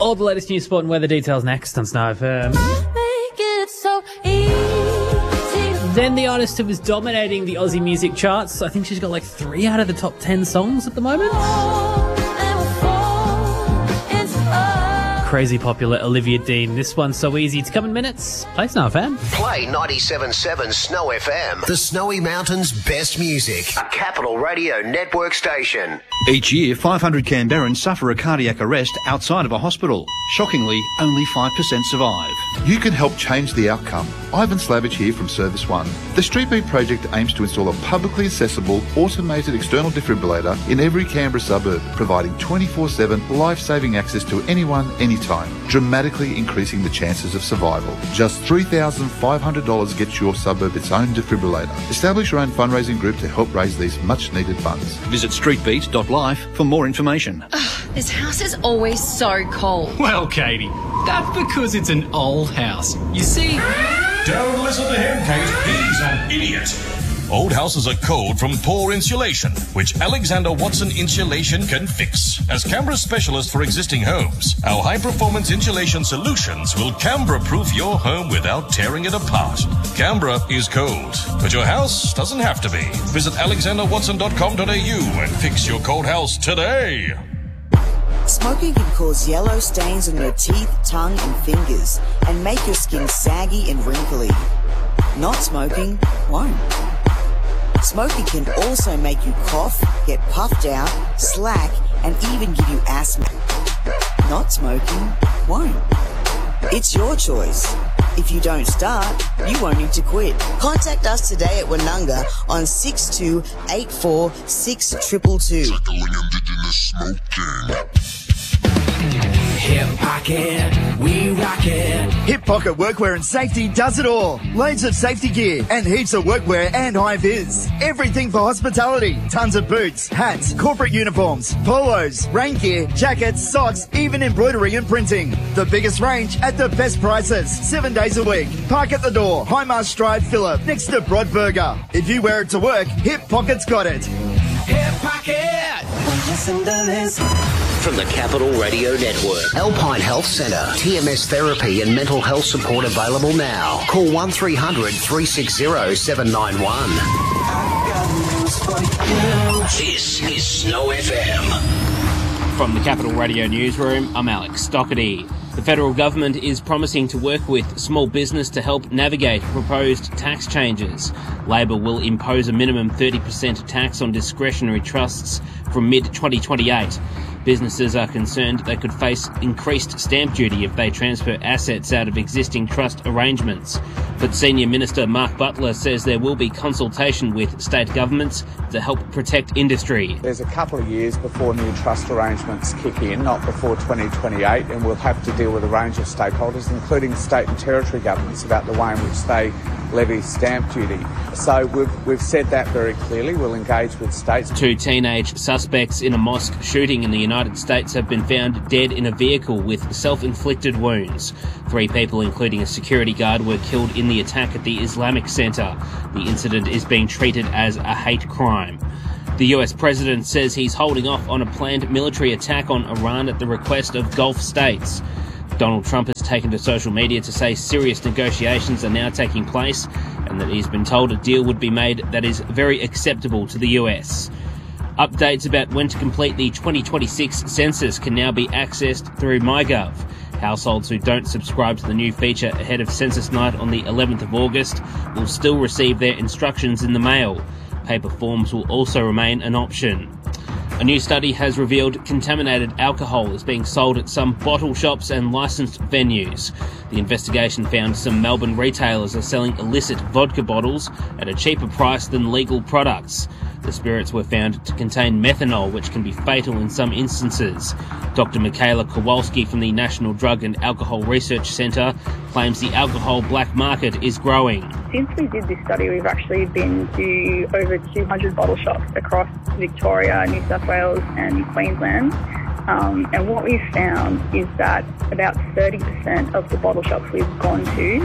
All the latest news, sport and weather details next on Snow FM. Then the artist who was dominating the Aussie music charts, I think she's got like 3 out of the top 10 songs at the moment. Crazy popular Olivia Dean. This one's so easy to come in minutes. Play Snow FM. Play 97.7 Snow FM. The Snowy Mountains' best music. A Capital Radio Network station. Each year, 500 Canberrans suffer a cardiac arrest outside of a hospital. Shockingly, only 5% survive. You can help change the outcome. Ivan Slavich here from Service One. The Street Beat project aims to install a publicly accessible, automated external defibrillator in every Canberra suburb, providing 24/7 life-saving access to anyone, anytime, dramatically increasing the chances of survival. Just $3,500 gets your suburb its own defibrillator. Establish your own fundraising group to help raise these much-needed funds. Visit streetbeat.life for more information. This house is always so cold. Well, Katie, that's because it's an old house. You see... Don't listen to him, Kate. He's an idiot. Old houses are cold from poor insulation, which Alexander Watson Insulation can fix. As Canberra's specialist for existing homes, our high-performance insulation solutions will Canberra-proof your home without tearing it apart. Canberra is cold, but your house doesn't have to be. Visit alexanderwatson.com.au and fix your cold house today. Smoking can cause yellow stains on your teeth, tongue and fingers and make your skin saggy and wrinkly. Not smoking won't. Smoking can also make you cough, get puffed out, slack and even give you asthma. Not smoking won't. It's your choice. If you don't start, you won't need to quit. Contact us today at Woononga on 6284 6222. Tackling Indigenous smoking. Hip Pocket, we rock it. Hip Pocket Workwear and Safety does it all. Loads of safety gear and heaps of workwear and high-vis. Everything for hospitality. Tons of boots, hats, corporate uniforms, polos, rain gear, jackets, socks, even embroidery and printing. The biggest range at the best prices. 7 days a week. Park at the door. Highmarsh Drive, Phillip, next to Broadburger. If you wear it to work, Hip Pocket's got it. Hip Pocket. Listen to this. From the Capital Radio Network. Alpine Health Centre. TMS therapy and mental health support available now. Call 1300 360 791. This is Snow FM. From the Capital Radio Newsroom, I'm Alex Stockerty. The federal government is promising to work with small business to help navigate proposed tax changes. Labor will impose a minimum 30% tax on discretionary trusts from mid-2028. Businesses are concerned they could face increased stamp duty if they transfer assets out of existing trust arrangements. But Senior Minister Mark Butler says there will be consultation with state governments to help protect industry. There's a couple of years before new trust arrangements kick in, not before 2028, and we'll have to deal with a range of stakeholders, including state and territory governments, about the way in which they levy stamp duty. So we've said that very clearly. We'll engage with states. 2 teenage suspects in a mosque shooting in the United States have been found dead in a vehicle with self-inflicted wounds. 3 people, including a security guard, were killed in the attack at the Islamic Center. The incident is being treated as a hate crime. The US president says he's holding off on a planned military attack on Iran at the request of Gulf states. Donald Trump has taken to social media to say serious negotiations are now taking place and that he's been told a deal would be made that is very acceptable to the US. Updates about when to complete the 2026 census can now be accessed through MyGov. Households who don't subscribe to the new feature ahead of Census Night on the 11th of August will still receive their instructions in the mail. Paper forms will also remain an option. A new study has revealed contaminated alcohol is being sold at some bottle shops and licensed venues. The investigation found some Melbourne retailers are selling illicit vodka bottles at a cheaper price than legal products. The spirits were found to contain methanol, which can be fatal in some instances. Dr. Michaela Kowalski from the National Drug and Alcohol Research Centre claims the alcohol black market is growing. Since we did this study, we've actually been to over 200 bottle shops across Victoria, New South Wales and Queensland. And what we've found is that about 30% of the bottle shops we've gone to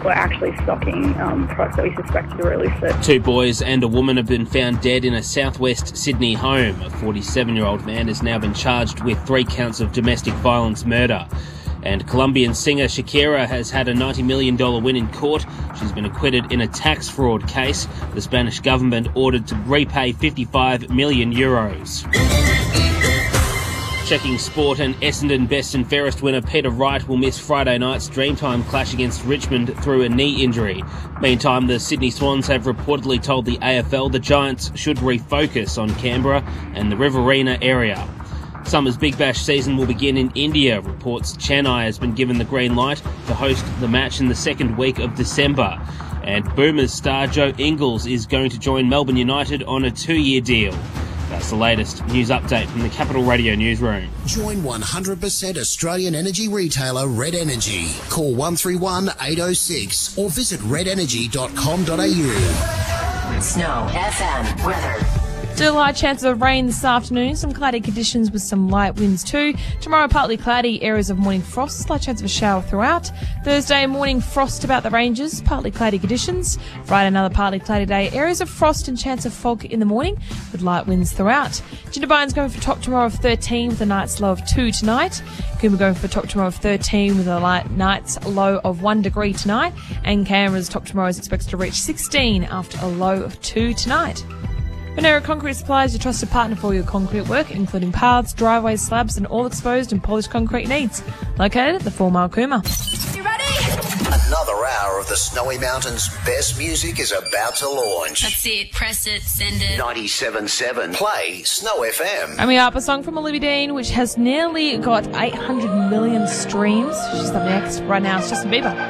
were actually stocking products that we suspected were illicit. 2 boys and a woman have been found dead in a southwest Sydney home. A 47-year-old man has now been charged with 3 counts of domestic violence murder. And Colombian singer Shakira has had a $90 million win in court. She's been acquitted in a tax fraud case. The Spanish government ordered to repay 55 million euros. Checking sport, and Essendon Best and Fairest winner Peter Wright will miss Friday night's Dreamtime clash against Richmond through a knee injury. Meantime, the Sydney Swans have reportedly told the AFL the Giants should refocus on Canberra and the Riverina area. Summer's Big Bash season will begin in India. Reports Chennai has been given the green light to host the match in the second week of December. And Boomers star Joe Ingles is going to join Melbourne United on a 2-year deal. That's the latest news update from the Capital Radio newsroom. Join 100% Australian energy retailer Red Energy. Call 131 806 or visit redenergy.com.au. Snow FM weather. Still high chances of rain this afternoon, some cloudy conditions with some light winds too. Tomorrow partly cloudy, areas of morning frost, slight chance of a shower throughout. Thursday morning frost about the ranges, partly cloudy conditions. Friday another partly cloudy day, areas of frost and chance of fog in the morning with light winds throughout. Jindabyne's going for top tomorrow of 13 with a night's low of 2 tonight. Coombe going for top tomorrow of 13 with a night's low of 1 degree tonight. And Canberra's top tomorrow is expected to reach 16 after a low of 2 tonight. Venera Concrete supplies your trusted partner for your concrete work, including paths, driveways, slabs and all exposed and polished concrete needs. Located at the 4 Mile Cooma. You ready? Another hour of the Snowy Mountains' best music is about to launch. That's it. Press it. Send it. 97.7. Play Snow FM. Coming up, a song from Olivia Dean, which has nearly got 800 million streams. She's up next. Right now, it's Justin Bieber.